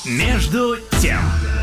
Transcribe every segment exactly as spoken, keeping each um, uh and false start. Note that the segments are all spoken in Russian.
Между тем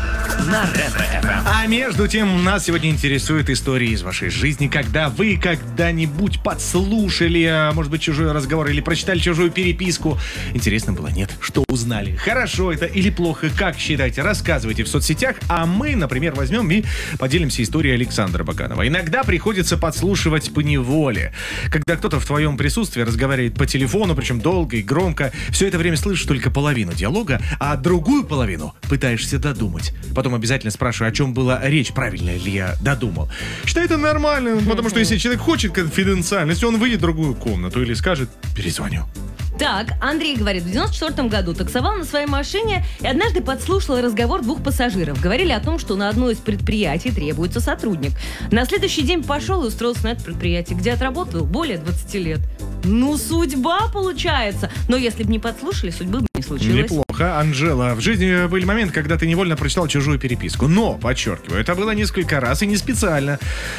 на Ретро-эф эм. А между тем, нас сегодня интересуют истории из вашей жизни, когда вы когда-нибудь подслушали, а, может быть, чужой разговор или прочитали чужую переписку. Интересно было, нет? Что узнали? Хорошо это или плохо? Как считаете? Рассказывайте в соцсетях, а мы, например, возьмем и поделимся историей Александра Баканова. Иногда приходится подслушивать поневоле. Когда кто-то в твоем присутствии разговаривает по телефону, причем долго и громко, все это время слышишь только половину диалога, а другую половину пытаешься додумать. Потом обязательно спрашиваю, о чем была речь, правильно ли я додумал. Считаю это нормально, потому что если человек хочет конфиденциальности, он выйдет в другую комнату или скажет «перезвоню». Так, Андрей говорит, в девяносто четвёртом году таксовал на своей машине и однажды подслушал разговор двух пассажиров. Говорили о том, что на одно из предприятий требуется сотрудник. На следующий день пошел и устроился на это предприятие, где отработал более двадцати лет. Ну, судьба получается. Но если бы не подслушали, судьбы бы не случилось. Неплохо, Анжела. В жизни были моменты, когда ты невольно прочитал чужую переписку. Но, подчеркиваю, это было несколько раз и не специально.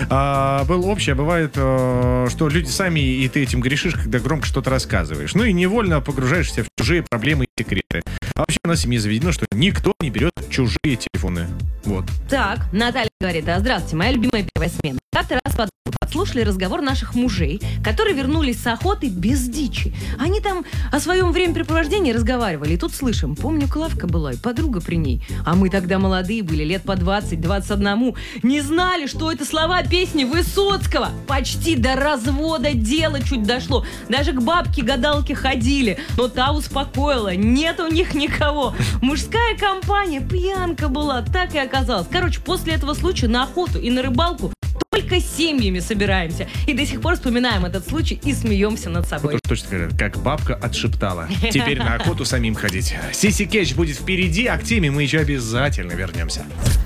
А, было общее, бывает, а, что люди сами, и ты этим грешишь, когда громко что-то рассказываешь. Ну и невольно погружаешься в чужие проблемы и секреты. А вообще у нас в семье заведено, что никто не берет чужие телефоны. Вот. Так, Наталья говорит, а здравствуйте, моя любимая первая смена. Как-то раз под... подслушали разговор наших мужей, которые вернулись с охоты без дичи. Они там о своем времяпрепровождении разговаривали. И тут слышим, помню, Клавка была и подруга при ней. А мы тогда молодые были, лет по двадцать-двадцать один. Не знали, что это слова песни Высоцкого. Почти до развода дело чуть дошло. Даже к бабке-гадалке ходили. Но та успокоила. Нет у них никого. Мужская компания, пьянка была. Так и оказалось. Короче, после этого случая на охоту и на рыбалку только семьями собираемся. И до сих пор вспоминаем этот случай и смеемся над собой. Вот точно говорят, как бабка отшептала. Теперь на охоту самим ходить. Сиси Кетч будет впереди, а к теме мы еще обязательно вернемся.